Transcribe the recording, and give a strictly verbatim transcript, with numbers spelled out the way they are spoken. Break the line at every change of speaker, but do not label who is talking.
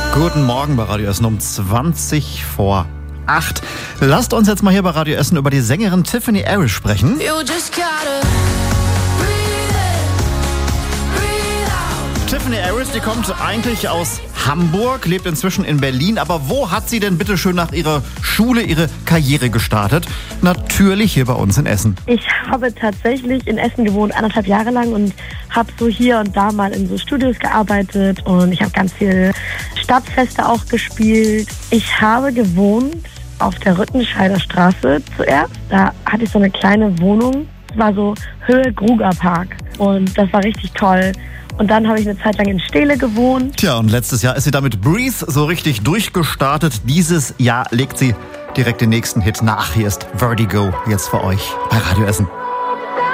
Guten Morgen bei Radio Essen um zwanzig vor acht. Lasst uns jetzt mal hier bei Radio Essen über die Sängerin Tiffany Haddish sprechen. Tiffany Haddish, die kommt eigentlich aus Hamburg, lebt inzwischen in Berlin. Aber wo hat sie denn bitte schön nach ihrer Schule ihre Karriere gestartet? Natürlich hier bei uns in Essen.
Ich habe tatsächlich in Essen gewohnt, anderthalb Jahre lang, und habe so hier und da mal in so Studios gearbeitet. Und ich habe ganz viel Stadtfeste auch gespielt. Ich habe gewohnt auf der Rüttenscheider Straße zuerst. Da hatte ich so eine kleine Wohnung. Es war so Höhe Gruger Park. Und das war richtig toll. Und dann habe ich eine Zeit lang in Steele gewohnt.
Tja, und letztes Jahr ist sie damit Breathe so richtig durchgestartet. Dieses Jahr legt sie direkt den nächsten Hit nach. Hier ist Vertigo jetzt für euch bei Radio Essen.